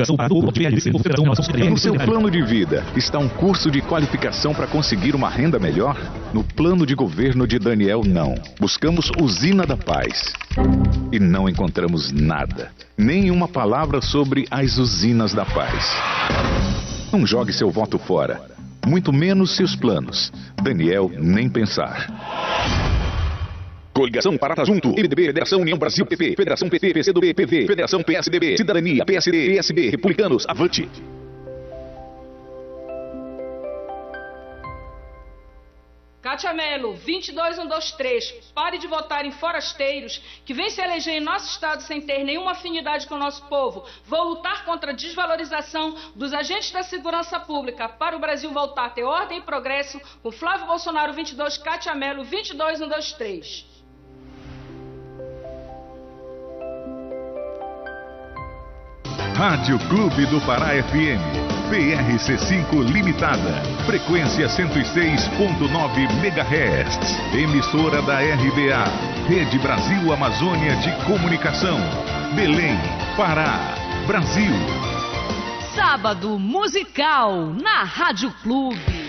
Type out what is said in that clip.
No seu plano de vida, está um curso de qualificação para conseguir uma renda melhor? No plano de governo de Daniel, não. Buscamos Usina da Paz e não encontramos nada. Nenhuma palavra sobre as usinas da paz. Não jogue seu voto fora, muito menos seus planos. Daniel, nem pensar. Coligação Parata Junto, MDB, Federação União Brasil, PP, Federação PT, PCdoB, PV, Federação PSDB, Cidadania, PSD, PSB, Republicanos, avante. Cátia Mello, 22123, pare de votar em forasteiros que vêm se eleger em nosso estado sem ter nenhuma afinidade com o nosso povo. Vou lutar contra a desvalorização dos agentes da segurança pública para o Brasil voltar a ter ordem e progresso com Flávio Bolsonaro 22, Cátia Mello, 22123. Rádio Clube do Pará FM, PRC5 Limitada, frequência 106.9 MHz, emissora da RBA, Rede Brasil Amazônia de Comunicação, Belém, Pará, Brasil. Sábado musical na Rádio Clube.